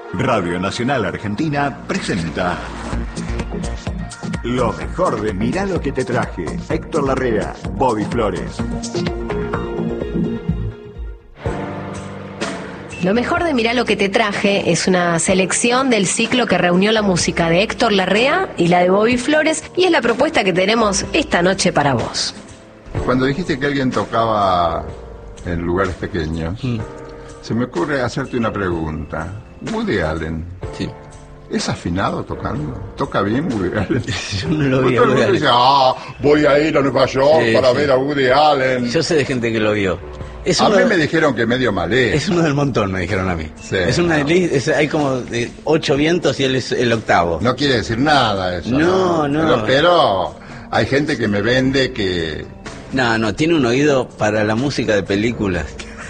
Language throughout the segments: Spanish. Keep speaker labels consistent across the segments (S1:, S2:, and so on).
S1: Radio Nacional Argentina presenta lo mejor de Mirá lo que te traje. Héctor Larrea, Bobby Flores.
S2: Lo mejor de Mirá lo que te traje es una selección del ciclo que reunió la música de Héctor Larrea y la de Bobby Flores, y es la propuesta que tenemos esta noche para vos.
S3: Cuando dijiste que alguien tocaba en lugares pequeños, se me ocurre hacerte una pregunta. Woody Allen.
S4: Sí.
S3: ¿Es afinado tocando? ¿Toca bien Woody Allen?
S4: Yo no lo vi a
S3: Todo el
S4: Woody
S3: mundo
S4: Allen.
S3: dice, voy a ir a Nueva York para ver a Woody Allen.
S4: Yo sé de gente que lo vio. Es
S3: A
S4: uno,
S3: mí me dijeron que medio malé.
S4: es uno del montón, me dijeron a mí.
S3: Sí,
S4: es una hay como 8 vientos y él es el octavo.
S3: No quiere decir nada eso.
S4: No.
S3: Pero hay gente que me vende que...
S4: No, tiene un oído para la música de películas.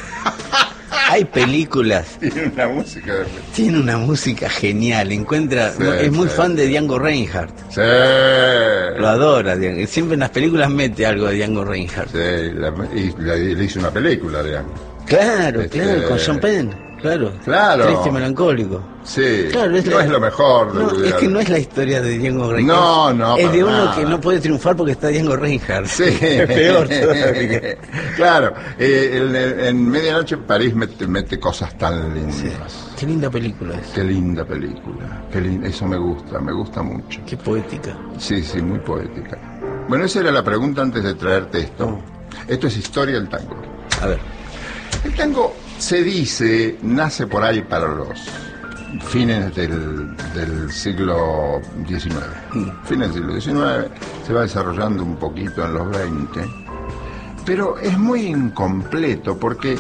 S4: Hay películas. Tiene una música genial. Es muy fan de Django Reinhardt.
S3: Sí.
S4: Lo adora. Siempre en las películas mete algo de Django Reinhardt.
S3: Sí, y le hizo una película, Django.
S4: Claro, con Sean Penn. Claro. Triste y melancólico.
S3: Sí.
S4: Claro,
S3: no es lo mejor.
S4: Es que no es la historia de Django Reinhardt.
S3: No.
S4: Es de uno
S3: nada.
S4: que no puede triunfar porque está Django Reinhardt.
S3: Sí.
S4: Es peor todavía.
S3: Claro. En Medianoche París mete cosas tan lindas.
S4: Sí. Qué linda película es.
S3: Qué linda película. Eso me gusta mucho.
S4: Qué poética.
S3: Sí, muy poética. Bueno, esa era la pregunta antes de traerte esto. Esto es historia del tango.
S4: A ver.
S3: El tango, se dice, nace por ahí para los fines del siglo XIX. Fines del siglo XIX, se va desarrollando un poquito en los 20, pero es muy incompleto porque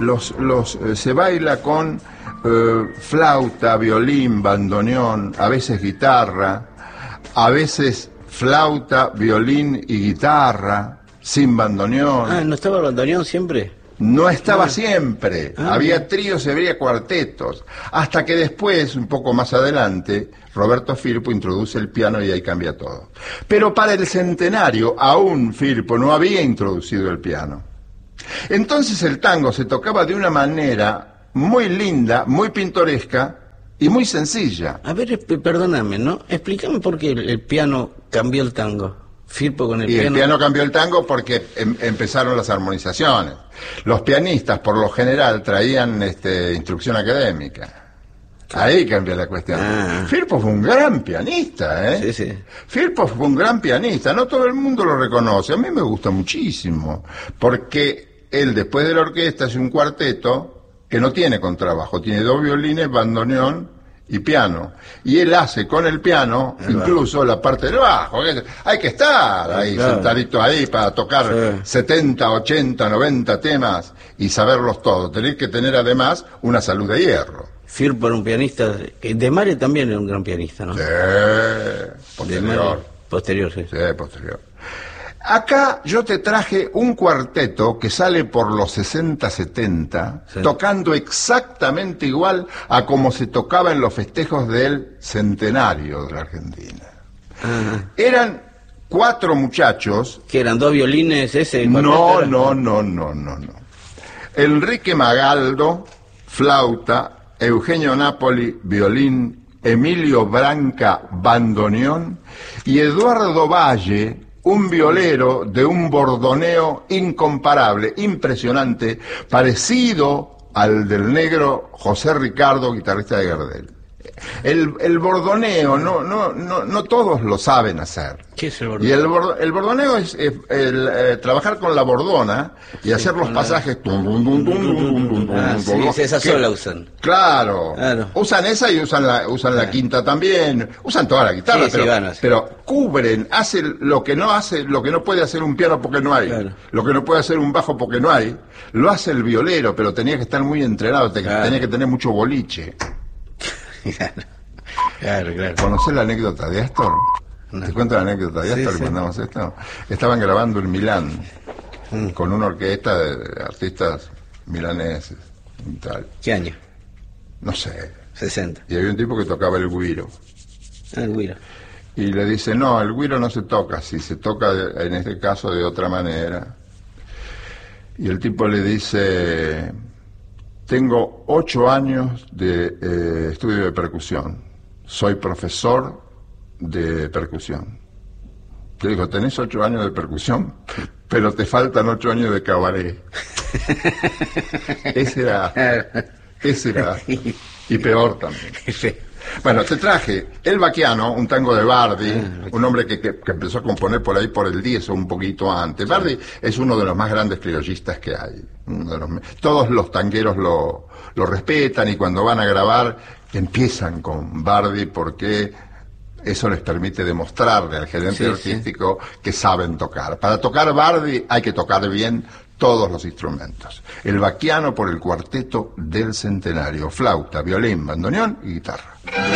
S3: se baila con flauta, violín, bandoneón, a veces guitarra, a veces flauta, violín y guitarra, sin bandoneón.
S4: ¿No estaba el bandoneón siempre?
S3: No estaba siempre, había
S4: bien.
S3: tríos y había cuartetos, hasta que después, un poco más adelante, Roberto Firpo introduce el piano y ahí cambia todo. Pero para el centenario, aún Firpo no había introducido el piano. Entonces el tango se tocaba de una manera muy linda, muy pintoresca y muy sencilla.
S4: A ver, perdóname, ¿no? Explícame por qué el piano cambió el tango. Firpo con el
S3: Y
S4: piano.
S3: el piano cambió el tango porque empezaron las armonizaciones. Los pianistas, por lo general, traían instrucción académica. Ahí cambió la cuestión. Firpo fue un gran pianista, ¿eh?
S4: Sí.
S3: Firpo fue un gran pianista. No todo el mundo lo reconoce. A mí me gusta muchísimo. Porque él, después de la orquesta, hace un cuarteto que no tiene contrabajo. Tiene 2 violines, bandoneón y piano. Y él hace con el piano incluso la parte del bajo. Hay que estar ahí, sentadito ahí para tocar 70, 80, 90 temas y saberlos todos. Tenés que tener además una salud de hierro.
S4: Firpo era un pianista. De Mare también era un gran pianista, ¿no?
S3: Sí, posterior.
S4: De Mare, posterior, sí.
S3: Sí, posterior. Acá yo te traje un cuarteto que sale por los 60-70, tocando exactamente igual a como se tocaba en los festejos del centenario de la Argentina. Eran 4 muchachos.
S4: ¿Que eran 2 violines ese?
S3: No. Enrique Magaldo, flauta, Eugenio Napoli, violín, Emilio Branca, bandoneón, y Eduardo Valle, un violero de un bordoneo incomparable, impresionante, parecido al del negro José Ricardo, guitarrista de Gardel. El bordoneo, no todos lo saben hacer.
S4: ¿Qué es el bordoneo?
S3: Y el bordoneo es trabajar con la bordona y hacer los pasajes.
S4: Esa sola usan.
S3: Claro. Usan esa y usan la quinta también. Usan toda la guitarra, pero cubren, hacen lo que no puede hacer un piano porque no hay. Claro. Lo que no puede hacer un bajo porque no hay. Lo hace el violero, pero tenía que estar muy entrenado, tenía que tener mucho boliche.
S4: Claro.
S3: ¿Conocés la anécdota de Astor?
S4: No.
S3: ¿Te cuento la anécdota de Astor?
S4: Sí.
S3: Mandamos esto. Estaban grabando en Milán con una orquesta de artistas milaneses y tal.
S4: ¿Qué año?
S3: No sé.
S4: 60.
S3: Y había un tipo que tocaba el güiro.
S4: El güiro.
S3: Y le dice, no, el güiro no se toca así, se toca en este caso de otra manera. Y el tipo le dice, Tengo 8 años de estudio de percusión. Soy profesor de percusión. Te digo, tenés 8 años de percusión, pero te faltan 8 años de cabaret. Ese era. Y peor también. Bueno, te traje El Bachiano, un tango de Bardi, un hombre que empezó a componer por ahí por el 10 o un poquito antes. Bardi es uno de los más grandes criollistas que hay. Todos los tangueros lo respetan, y cuando van a grabar empiezan con Bardi porque eso les permite demostrarle al gerente artístico que saben tocar. Para tocar Bardi hay que tocar bien todos los instrumentos. El Bachiano por el Cuarteto del Centenario: flauta, violín, bandoneón y guitarra.